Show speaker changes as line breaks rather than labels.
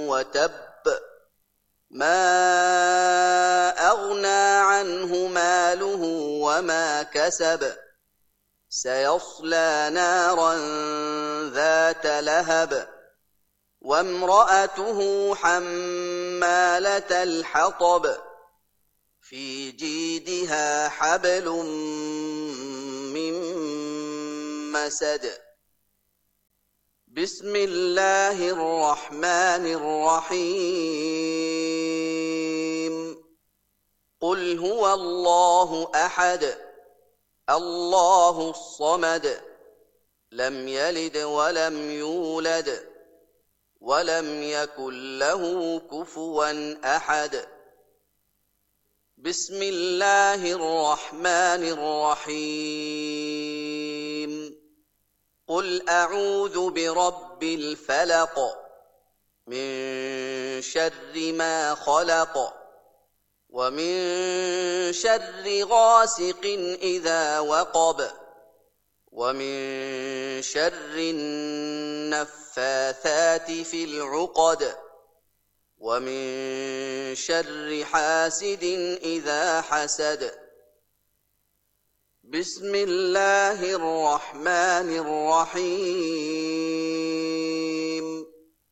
وتب ما أغنى عنه ماله وما كسب سيصلى نارا ذات لهب وامرأته حمالة الحطب في جيدها حبل من مسد بسم الله الرحمن الرحيم قل هو الله أحد الله الصمد لم يلد ولم يولد ولم يكن له كفوا أحد بسم الله الرحمن الرحيم قل أعوذ برب الفلق من شر ما خلق ومن شر غاسق إذا وقب ومن شر النفاثات في العقد ومن شر حاسد إذا حسد بسم الله الرحمن الرحيم